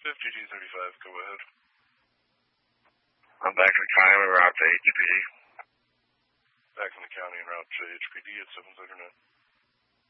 5235, go ahead. I'm back in the county en route to HPD. Back in the county en route to HPD at 709.